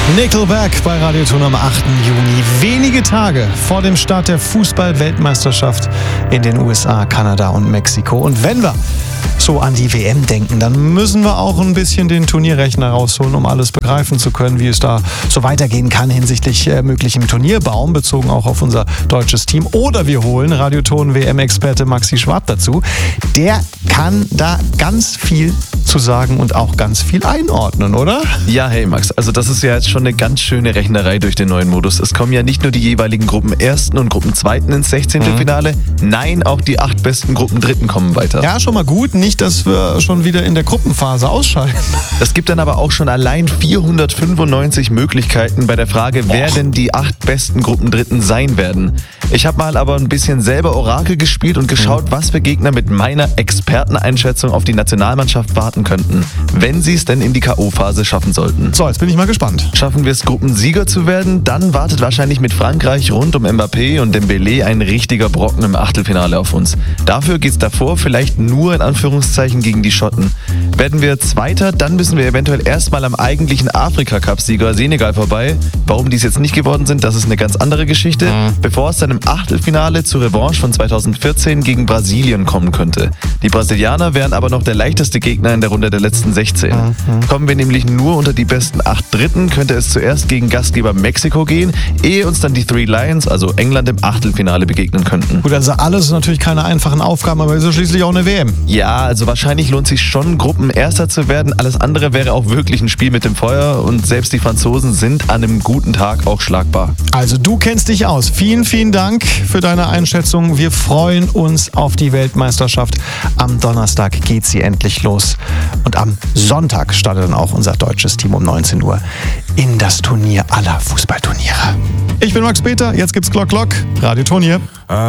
Nickelback bei Radio Ton am 8. Juni. Wenige Tage vor dem Start der Fußball-Weltmeisterschaft in den USA, Kanada und Mexiko. Und wenn wir so an die WM denken, dann müssen wir auch ein bisschen den Turnierrechner rausholen, um alles begreifen zu können, wie es da so weitergehen kann hinsichtlich möglichem Turnierbaum, bezogen auch auf unser deutsches Team. Oder wir holen Radioton-WM-Experte Maxi Schwab dazu. Der kann da ganz viel zu sagen und auch ganz viel einordnen, oder? Ja, hey Max, also das ist ja jetzt schon eine ganz schöne Rechnerei durch den neuen Modus. Es kommen ja nicht nur die jeweiligen Gruppenersten und Gruppenzweiten ins 16. Finale, nein, auch die 8 besten Gruppendritten kommen weiter. Ja, schon mal gut, nicht, dass wir schon wieder in der Gruppenphase ausscheiden. Es gibt dann aber auch schon allein 495 Möglichkeiten bei der Frage, wer denn die 8 besten Gruppendritten sein werden. Ich habe mal aber ein bisschen selber Orakel gespielt und geschaut, was für Gegner mit meiner Experteneinschätzung auf die Nationalmannschaft warten könnten, wenn sie es denn in die K.O.-Phase schaffen sollten. So, jetzt bin ich mal gespannt. Schaffen wir es, Gruppensieger zu werden, dann wartet wahrscheinlich mit Frankreich rund um Mbappé und Dembélé ein richtiger Brocken im Achtelfinale auf uns. Dafür geht's davor vielleicht nur in Anführungszeichen gegen die Schotten. Werden wir Zweiter, dann müssen wir eventuell erstmal am eigentlichen Afrika-Cup-Sieger Senegal vorbei. Warum die es jetzt nicht geworden sind, das ist eine ganz andere Geschichte. Bevor es dann im Achtelfinale zur Revanche von 2014 gegen Brasilien kommen könnte. Die Brasilianer wären aber noch der leichteste Gegner in der Runde der letzten 16. Kommen wir nämlich nur unter die besten 8 Dritten, könnte es zuerst gegen Gastgeber Mexiko gehen, ehe uns dann die Three Lions, also England, im Achtelfinale begegnen könnten. Gut, also alles ist natürlich keine einfachen Aufgaben, aber es ist schließlich auch eine WM. Ja, also wahrscheinlich lohnt sich schon, Gruppenerster zu werden. Alles andere wäre auch wirklich ein Spiel mit dem Feuer und selbst die Franzosen sind an einem guten Tag auch schlagbar. Also du kennst dich aus. Vielen, vielen Dank für deine Einschätzung. Wir freuen uns auf die Weltmeisterschaft. Am Donnerstag geht sie endlich los. Und am Sonntag startet dann auch unser deutsches Team um 19 Uhr in das Turnier aller Fußballturniere. Ich bin Max Peter, jetzt gibt's Glock Glock, Radio Ton hier.